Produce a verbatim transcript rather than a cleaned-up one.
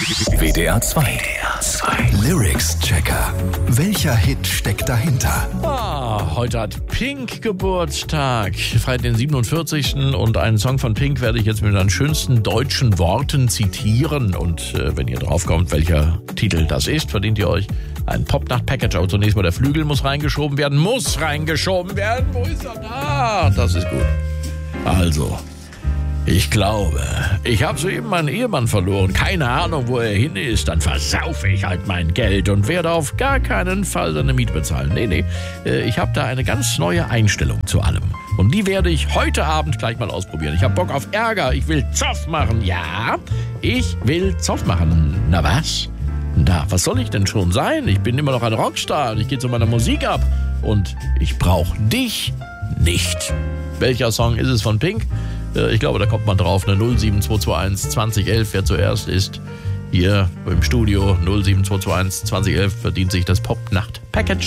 W D R zwei. Lyrics Checker. Welcher Hit steckt dahinter? Ah, heute hat Pink Geburtstag. Freitag den siebenundvierzigsten Und einen Song von Pink werde ich jetzt mit den schönsten deutschen Worten zitieren. Und äh, wenn ihr drauf kommt, welcher Titel das ist, verdient ihr euch ein Popnacht-Package. Aber zunächst mal der Flügel muss reingeschoben werden. Muss reingeschoben werden. Wo ist er da? Das ist gut. Also... Ich glaube, ich habe soeben meinen Ehemann verloren. Keine Ahnung, wo er hin ist. Dann versaufe ich halt mein Geld und werde auf gar keinen Fall seine Miete bezahlen. Nee, nee, ich habe da eine ganz neue Einstellung zu allem. Und die werde ich heute Abend gleich mal ausprobieren. Ich habe Bock auf Ärger. Ich will Zoff machen. Ja, ich will Zoff machen. Na was? Na, was soll ich denn schon sein? Ich bin immer noch ein Rockstar und ich gehe zu meiner Musik ab. Und ich brauche dich nicht. Welcher Song ist es von Pink? Ich glaube, da kommt man drauf, ne? null sieben zwei zwei eins zwanzig elf, wer zuerst ist, hier im Studio null sieben zwei zwei eins zwanzig elf verdient sich das Popnacht-Package.